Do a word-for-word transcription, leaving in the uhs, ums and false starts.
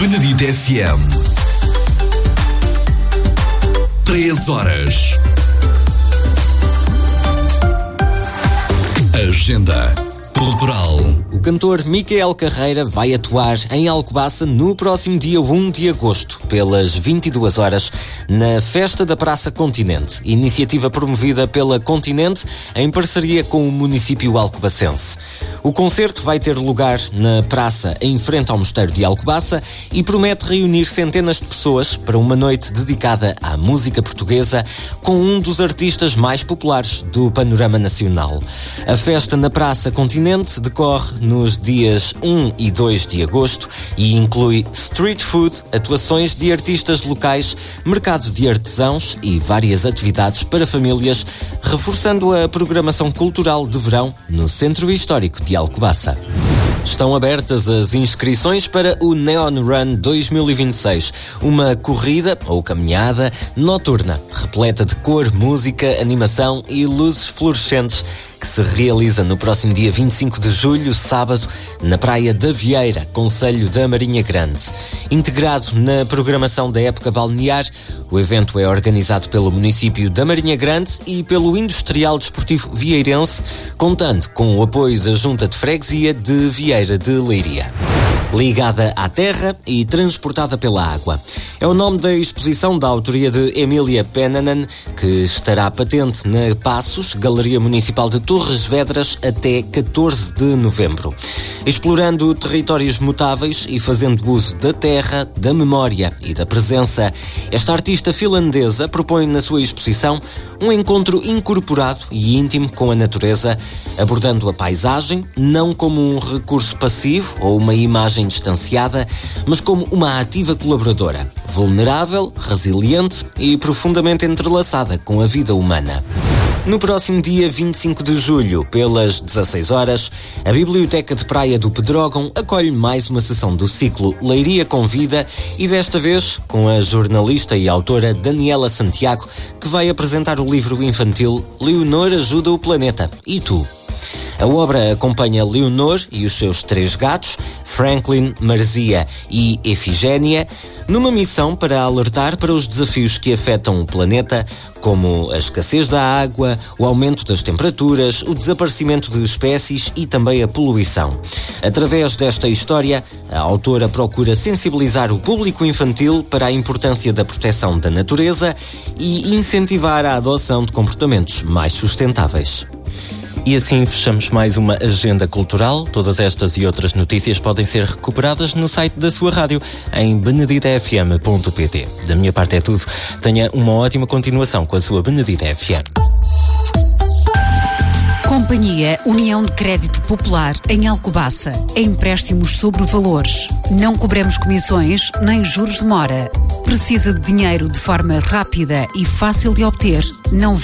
Benedito F M. Três horas. Agenda cultural. O cantor Micael Carreira vai atuar em Alcobaça no próximo dia um de agosto, pelas vinte e duas horas, na Festa da Praça Continente, iniciativa promovida pela Continente em parceria com o município alcobacense. O concerto vai ter lugar na praça em frente ao Mosteiro de Alcobaça e promete reunir centenas de pessoas para uma noite dedicada à música portuguesa com um dos artistas mais populares do panorama nacional. A festa na Praça Continente decorre nos dias um e dois de agosto e inclui street food, atuações de artistas locais, mercado de artesãos e várias atividades para famílias, reforçando a programação cultural de verão no Centro Histórico de Alcobaça. Estão abertas as inscrições para o Neon Run dois mil e vinte e seis, uma corrida ou caminhada noturna, repleta de cor, música, animação e luzes fluorescentes, que se realiza no próximo dia vinte e cinco de julho, sábado, na Praia da Vieira, concelho da Marinha Grande. Integrado na programação da época balnear, o evento é organizado pelo município da Marinha Grande e pelo Industrial Desportivo Vieirense, contando com o apoio da Junta de Freguesia de Vieira de Leiria. Ligada à terra e transportada pela água. É o nome da exposição da autoria de Emília Pennanen, que estará patente na Passos, Galeria Municipal de Torres Vedras, até catorze de novembro. Explorando territórios mutáveis e fazendo uso da terra, da memória e da presença, esta artista finlandesa propõe na sua exposição um encontro incorporado e íntimo com a natureza, abordando a paisagem não como um recurso passivo ou uma imagem distanciada, mas como uma ativa colaboradora, vulnerável, resiliente e profundamente entrelaçada com a vida humana. No próximo dia vinte e cinco de julho, pelas dezasseis horas, a Biblioteca de Praia do Pedrógão acolhe mais uma sessão do ciclo Leiria Convida e desta vez com a jornalista e autora Daniela Santiago, que vai apresentar o livro infantil Leonor Ajuda o Planeta. E tu? A obra acompanha Leonor e os seus três gatos, Franklin, Marzia e Efigénia, numa missão para alertar para os desafios que afetam o planeta, como a escassez da água, o aumento das temperaturas, o desaparecimento de espécies e também a poluição. Através desta história, a autora procura sensibilizar o público infantil para a importância da proteção da natureza e incentivar a adoção de comportamentos mais sustentáveis. E assim fechamos mais uma agenda cultural. Todas estas e outras notícias podem ser recuperadas no site da sua rádio, em benedita f m ponto p t. Da minha parte é tudo. Tenha uma ótima continuação com a sua Benedita F M. Companhia União de Crédito Popular em Alcobaça. Empréstimos sobre valores. Não cobramos comissões nem juros de mora. Precisa de dinheiro de forma rápida e fácil de obter? Não